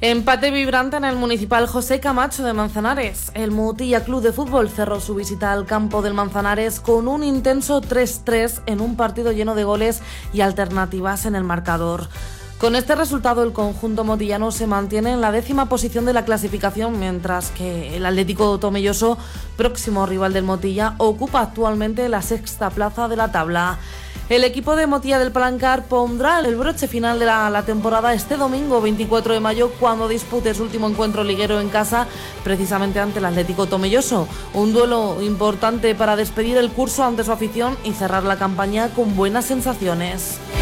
Empate vibrante en el Municipal José Camacho de Manzanares. El Motilla Club de Fútbol cerró su visita al campo del Manzanares con un intenso 3-3 en un partido lleno de goles y alternativas en el marcador. Con este resultado, el conjunto motillano se mantiene en la 10ª posición de la clasificación, mientras que el Atlético Tomelloso, próximo rival del Motilla, ocupa actualmente la 6ª plaza de la tabla. El equipo de Motilla del Palancar pondrá el broche final de la temporada este domingo 24 de mayo cuando dispute su último encuentro liguero en casa, precisamente ante el Atlético Tomelloso. Un duelo importante para despedir el curso ante su afición y cerrar la campaña con buenas sensaciones.